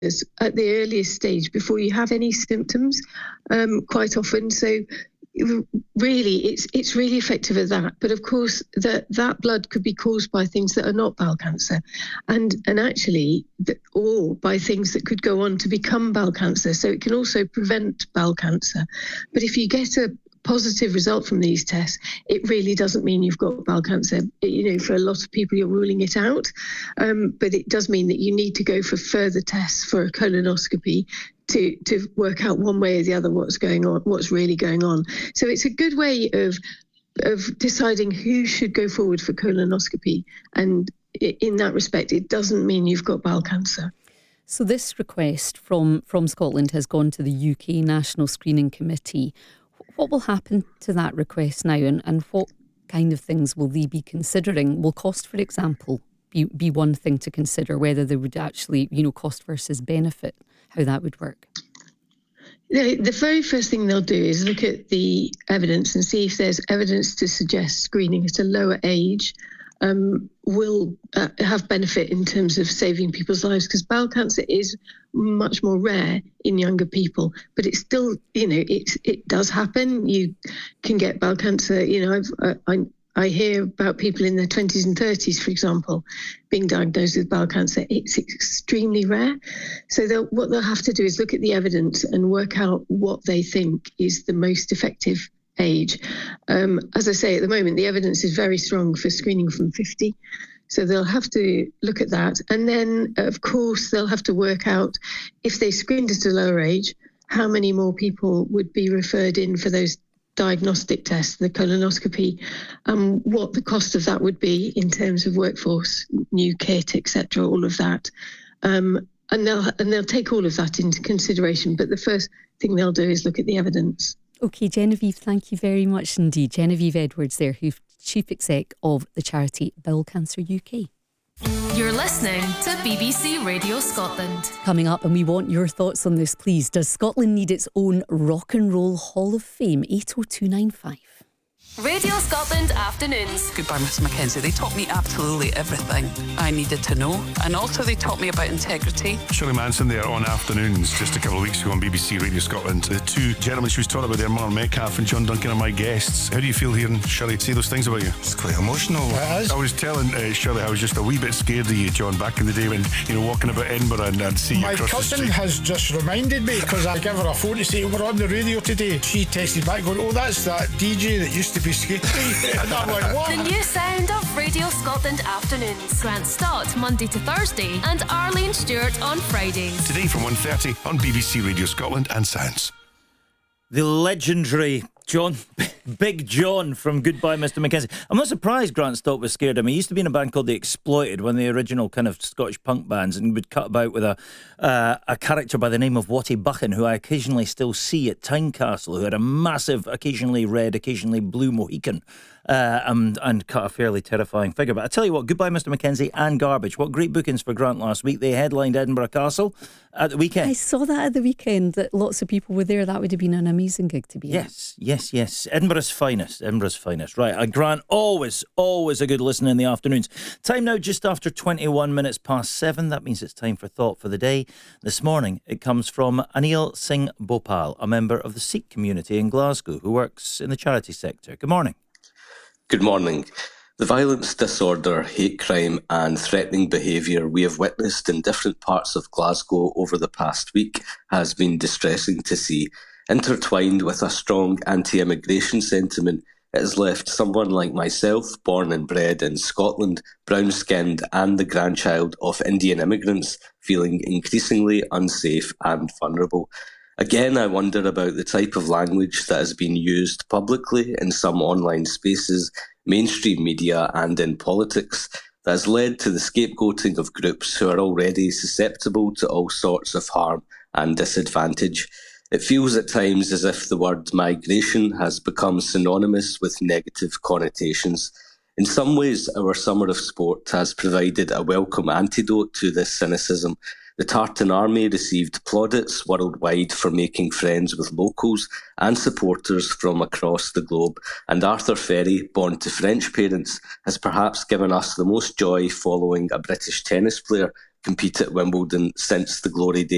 at the earliest stage before you have any symptoms, quite often. So really, it's really effective at that. But of course, that blood could be caused by things that are not bowel cancer, and actually, or by things that could go on to become bowel cancer. So it can also prevent bowel cancer. But if you get a positive result from these tests, it really doesn't mean you've got bowel cancer. For a lot of people, you're ruling it out, but it does mean that you need to go for further tests for a colonoscopy to work out one way or the other what's really going on. So it's a good way of deciding who should go forward for colonoscopy, and in that respect, it doesn't mean you've got bowel cancer. So this request from Scotland has gone to the UK National Screening Committee. What will happen to that request now, and what kind of things will they be considering? Will cost, for example, be one thing to consider, whether there would actually, cost versus benefit, how that would work? The very first thing they'll do is look at the evidence and see if there's evidence to suggest screening at a lower age will have benefit in terms of saving people's lives, because bowel cancer is much more rare in younger people, but it's still, it does happen. You can get bowel cancer. I hear about people in their 20s and 30s, for example, being diagnosed with bowel cancer. It's extremely rare. So what they'll have to do is look at the evidence and work out what they think is the most effective age. As I say, at the moment, the evidence is very strong for screening from 50. So they'll have to look at that. And then, of course, they'll have to work out, if they screened at a lower age, how many more people would be referred in for those diagnostic tests, the colonoscopy, what the cost of that would be in terms of workforce, new kit, etc., all of that. And they'll take all of that into consideration. But the first thing they'll do is look at the evidence. OK, Genevieve, thank you very much indeed. Genevieve Edwards there, who's Chief Exec of the charity Bowel Cancer UK. You're listening to BBC Radio Scotland. Coming up, and we want your thoughts on this, please. Does Scotland need its own Rock and Roll Hall of Fame? 80295. Radio Scotland Afternoons. Goodbye, Mr Mackenzie. They taught me absolutely everything I needed to know, and also they taught me about integrity. Shirley Manson there on Afternoons just a couple of weeks ago on BBC Radio Scotland. The two gentlemen she was talking about there, Mark Metcalf and John Duncan, are my guests. How do you feel hearing Shirley say those things about you? It's quite emotional. It is. I was telling Shirley I was just a wee bit scared of you, John, back in the day when walking about Edinburgh and see you across the street. My cousin has just reminded me, because I gave her a phone to say we're on the radio today. She texted back going, "Oh, that's that DJ that used to be skating." And I went, what? The new sound of Radio Scotland Afternoons. Grant Stott Monday to Thursday and Arlene Stewart on Fridays. Today from 1:30 on BBC Radio Scotland and Sounds. The legendary Big John from Goodbye Mr Mackenzie. I'm not surprised Grant Stott was scared of me. He used to be in a band called The Exploited, one of the original kind of Scottish punk bands, and would cut about with a character by the name of Wattie Buchan, who I occasionally still see at Tynecastle, who had a massive, occasionally red, occasionally blue Mohican, and cut a fairly terrifying figure. But I tell you what, Goodbye Mr Mackenzie and Garbage, what great bookings for Grant last week. They headlined Edinburgh Castle at the weekend. I saw that at the weekend, that lots of people were there. That would have been an amazing gig to be at. Yes. Edinburgh's finest. Right, Grant, always a good listen in the afternoons. Time now just after 21 minutes past 7. That means it's time for Thought for the Day. This morning it comes from Anil Singh Bhopal, a member of the Sikh community in Glasgow who works in the charity sector. Good morning. Good morning. The violence, disorder, hate crime and threatening behaviour we have witnessed in different parts of Glasgow over the past week has been distressing to see. Intertwined with a strong anti-immigration sentiment, it has left someone like myself, born and bred in Scotland, brown-skinned and the grandchild of Indian immigrants, feeling increasingly unsafe and vulnerable. Again, I wonder about the type of language that has been used publicly in some online spaces, mainstream media and in politics, that has led to the scapegoating of groups who are already susceptible to all sorts of harm and disadvantage. It feels at times as if the word migration has become synonymous with negative connotations. In some ways, our summer of sport has provided a welcome antidote to this cynicism. The Tartan Army received plaudits worldwide for making friends with locals and supporters from across the globe, and Arthur Ferry, born to French parents, has perhaps given us the most joy following a British tennis player compete at Wimbledon since the glory days